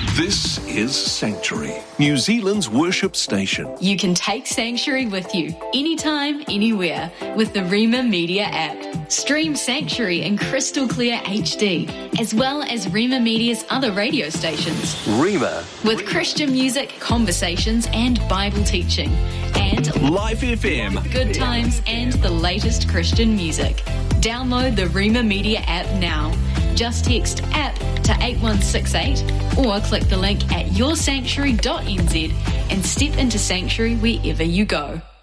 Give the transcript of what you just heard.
This is Sanctuary, New Zealand's worship station. You can take Sanctuary with you, anytime, anywhere, with the Rima Media app. Stream Sanctuary in crystal clear HD, as well as Rima Media's other radio stations. Rima. With Christian music, conversations, and Bible teaching. And Live FM. good times and the latest Christian music. Download the Rima Media app now. Just text app to 8168 or click the link at yoursanctuary.nz and step into Sanctuary wherever you go.